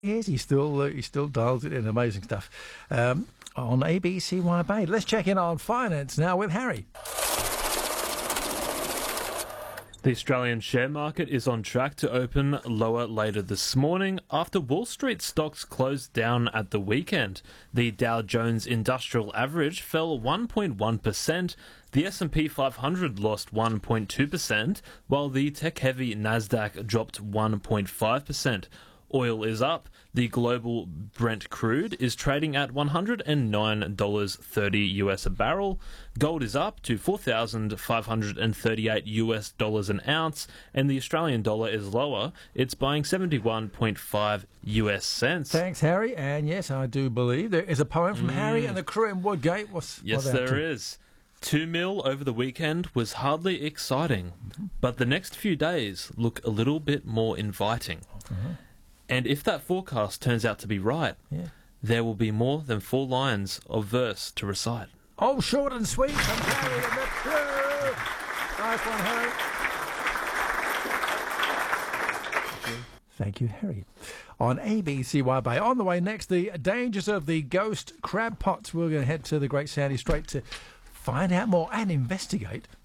Yes, he still dials it in. Amazing stuff. On ABCY Bay. Let's check in on finance now with Harry. The Australian share market is on track to open lower later this morning after Wall Street stocks closed down at the weekend. The Dow Jones Industrial Average fell 1.1%, the S&P 500 lost 1.2%, while the tech-heavy Nasdaq dropped 1.5%. Oil is up. The global Brent crude is trading at $109.30 US a barrel. Gold is up to $4,538 US dollars an ounce, and the Australian dollar is lower. It's buying 71.5 US cents. Thanks, Harry. And yes, I do believe there is a poem from Harry and the crew in Woodgate. Yes, there is. 2 mil over the weekend was hardly exciting, but the next few days look a little bit more inviting. And if that forecast turns out to be right, there will be more than 4 lines of verse to recite. Oh, short and sweet from Harry and the crew. Nice one, Harry. Thank you, Harry. On ABCY Bay. On the way next, the dangers of the ghost crab pots. We're going to head to the Great Sandy Strait to find out more and investigate